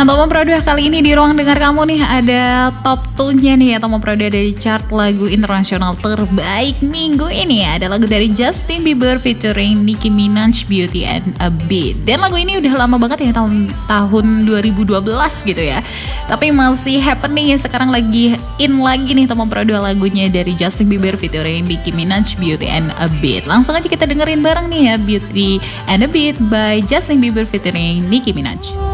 Nah, Tomo Prado kali ini di ruang dengar kamu nih ada top 2-nya nih ya, Tomo Prado dari chart lagu internasional terbaik minggu ini ya. Ada lagu dari Justin Bieber featuring Nicki Minaj, Beauty and a Beat. Dan lagu ini udah lama banget ya, tahun 2012 gitu ya. Tapi masih happening ya, sekarang lagi in lagi nih Tomo Prado lagunya dari Justin Bieber featuring Nicki Minaj, Beauty and a Beat. Langsung aja kita dengerin bareng nih ya, Beauty and a Beat by Justin Bieber featuring Nicki Minaj.